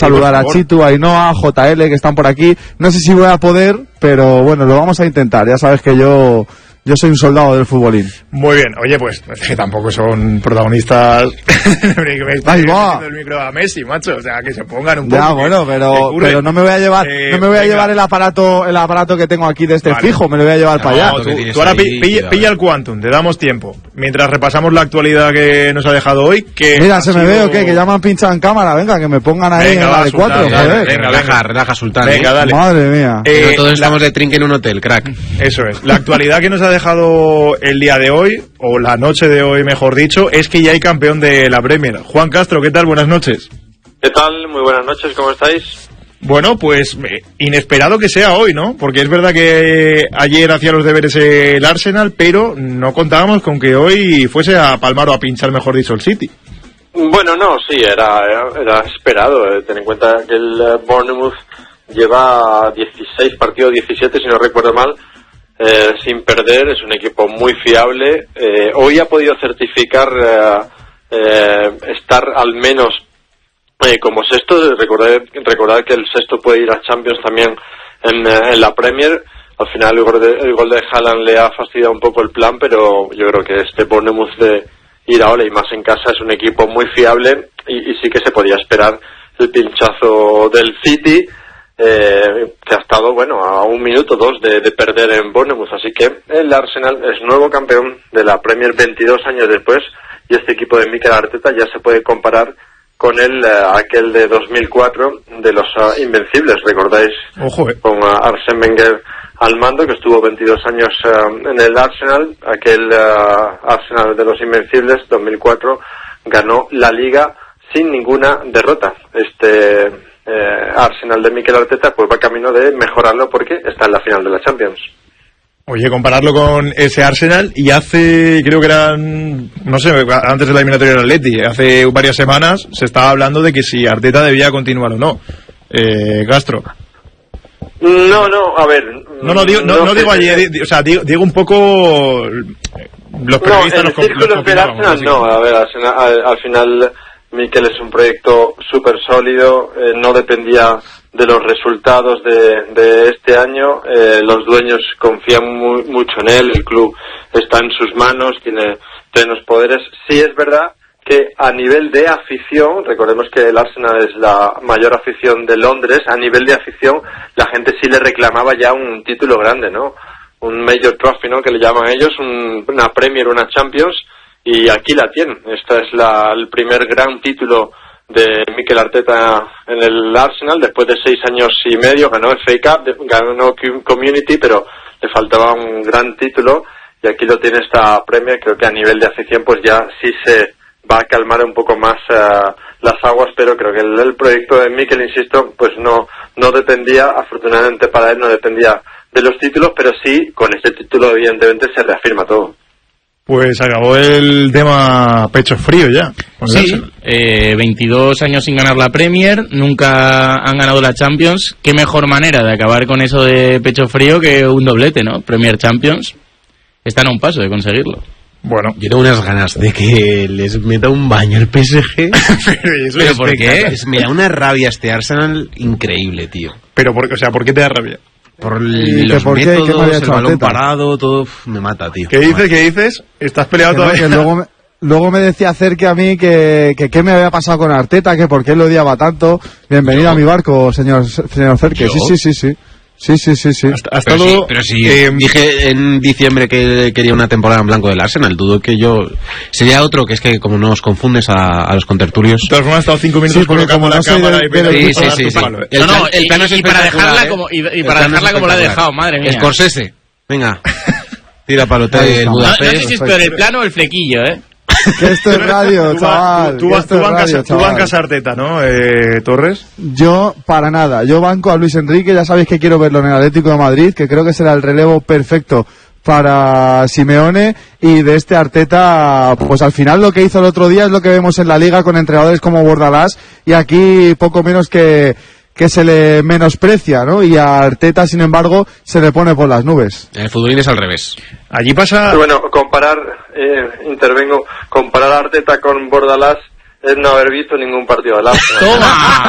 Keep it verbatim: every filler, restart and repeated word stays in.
saludar a Chitu, a Ainhoa, a J L, que están por aquí. No sé si voy a poder, pero bueno, lo vamos a intentar. Ya sabes que yo... Yo soy un soldado del futbolín. Muy bien. Oye, pues es que tampoco son protagonistas. Me está diciendo el micro a Messi, macho. O sea, que se pongan un poco. Ya, bueno, pero, pero no me voy a llevar, eh, no me voy a venga. llevar el aparato, el aparato que tengo aquí de este vale. fijo. Me lo voy a llevar no, para allá. Tú, tú ahora ahí, pilla, pilla el Quantum, te damos tiempo. Mientras repasamos la actualidad que nos ha dejado hoy. Que Mira, se sido... me ve o qué, que ya me han pinchado en cámara. Venga, que me pongan ahí venga, en la de cuatro. Venga, venga, venga, relaja, relaja, Sultán. Venga, dale. Madre mía. Eh, Pero todos la... estamos de trinque en un hotel, crack. Eso es. La actualidad que nos ha dejado el día de hoy, o la noche de hoy mejor dicho, es que ya hay campeón de la Premier. Juan Castro, ¿qué tal? Buenas noches. ¿Qué tal? Muy buenas noches, ¿cómo estáis? Bueno, pues eh, inesperado que sea hoy, ¿no? Porque es verdad que ayer hacía los deberes el Arsenal, pero no contábamos con que hoy fuese a palmar o a pinchar, mejor dicho, el City. Bueno, no, sí, era, era esperado. Eh. Ten en cuenta que el Bournemouth lleva dieciséis partidos, diecisiete si no recuerdo mal, Eh, sin perder, es un equipo muy fiable. Eh, hoy ha podido certificar eh, eh, estar al menos eh, como sexto. Recordad, recordad que el sexto puede ir a Champions también en, en la Premier. Al final el gol, de, el gol de Haaland le ha fastidiado un poco el plan, pero yo creo que este Bournemouth de Iraola y más en casa es un equipo muy fiable y, y sí que se podía esperar el pinchazo del City. Eh, que ha estado, bueno, a un minuto, dos de, de perder en Bournemouth, así que el Arsenal es nuevo campeón de la Premier veintidós años después y este equipo de Mikel Arteta ya se puede comparar con el eh, aquel de dos mil cuatro de los uh, Invencibles, ¿recordáis? Ojo, eh. Con uh, Arsène Wenger al mando, que estuvo veintidós años uh, en el Arsenal, aquel uh, Arsenal de los Invencibles, dos mil cuatro, ganó la Liga sin ninguna derrota. Este... Eh, Arsenal de Mikel Arteta pues va camino de mejorarlo porque está en la final de la Champions. Oye, compararlo con ese Arsenal y hace, creo que eran, no sé, antes de la eliminatoria del Atleti, hace varias semanas se estaba hablando de que si Arteta debía continuar o no. Eh, Castro. No, no, a ver. No, no, digo, no, no, no digo ayer, o sea, digo, digo un poco los periodistas no, los, los, los del Arsenal, no, a ver, al, al, al final Mikel es un proyecto súper sólido, eh, no dependía de los resultados de, de este año, eh, los dueños confían muy, mucho en él, el club está en sus manos, tiene plenos poderes. Sí es verdad que a nivel de afición, recordemos que el Arsenal es la mayor afición de Londres, a nivel de afición la gente sí le reclamaba ya un título grande, ¿no? Un Major Trophy, ¿no? Que le llaman ellos, un, una Premier, una Champions. Y aquí la tienen. Esta es la, el primer gran título de Mikel Arteta en el Arsenal. Después de seis años y medio ganó F A Cup, ganó Community, pero le faltaba un gran título. Y aquí lo tiene esta Premier. Creo que a nivel de afición pues ya sí se va a calmar un poco más uh, las aguas, pero creo que el, el proyecto de Mikel, insisto, pues no, no dependía, afortunadamente para él no dependía de los títulos, pero sí, con este título evidentemente se reafirma todo. Pues acabó el tema pecho frío ya. Sí, eh, veintidós años sin ganar la Premier, nunca han ganado la Champions. Qué mejor manera de acabar con eso de pecho frío que un doblete, ¿no? Premier Champions. Están a un paso de conseguirlo. Bueno, yo tengo unas ganas de que les meta un baño el P S G. ¿Pero, ¿Pero por qué? Me da una rabia este Arsenal increíble, tío. Pero, por, o sea, ¿por qué te da rabia? Por los por métodos, el balón parado, todo me mata, tío. ¿Qué dices? ¿Qué dices? ¿Estás peleado que todavía? No, que luego, me, luego me decía Cerque a mí que, que qué me había pasado con Arteta, que por qué lo odiaba tanto. Bienvenido ¿Yo? a mi barco, señor señor Cerque. Sí, sí, sí, sí. Sí, sí, sí, sí. Hasta, hasta pero, luego, sí, pero sí, eh, dije en diciembre que quería una temporada en blanco del Arsenal. Dudo que yo... Sería otro, que es que como nos confundes a, a los contertulios... De todas formas, he estado cinco minutos sí, colocando la cámara de, y... Pero sí, sí, sí, sí. El, no, no, el plan es y para dejarla como, y, y para dejarla como la he dejado, madre mía. Scorsese, venga. Tira para el hotel no, no sé si es peor el plano o el flequillo, ¿eh? Que esto es radio, chaval. Tú, tú, tú, tú, bancas, radio, tú bancas a Arteta, ¿no, eh, Torres? Yo, para nada. Yo banco a Luis Enrique. Ya sabéis que quiero verlo en el Atlético de Madrid, que creo que será el relevo perfecto para Simeone. Y de este Arteta, pues al final lo que hizo el otro día es lo que vemos en la Liga con entrenadores como Bordalás. Y aquí poco menos que... que se le menosprecia, ¿no? Y a Arteta, sin embargo, se le pone por las nubes. El futbolín es al revés. Allí pasa... Bueno, comparar, eh, intervengo, comparar a Arteta con Bordalás es no haber visto ningún partido del Arsenal. ¡Toma!